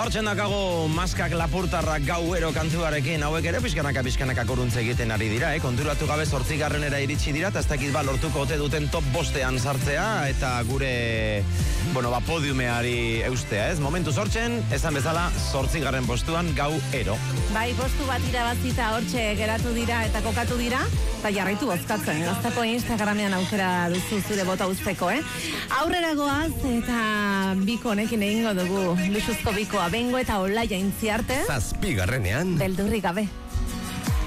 Hortzen dakago maskak lapurtarrak gauero kantuarekin, hauek ere pixkanaka koruntze egiten ari dira, konturatu gabe 8garrenera iritsi dira, eta ez dakit lortuko ote duten top 5ean sartzea, eta gure, podiumeari eustea, ez? Momentu sortzen, esan bezala, 8garren postuan gauero. Bai, postu bat irabazita hortxe geratu dira eta kokatu dira, eta jarraitu bozkatzen, Gaztako Instagramean aukera duzu zure bota usteko, Aurrera goaz, eta biko honekin egingo dugu, luxuzko bikoa, Bengo eta Olaia Intziarte. 7garrenean. Beldurrik gabe.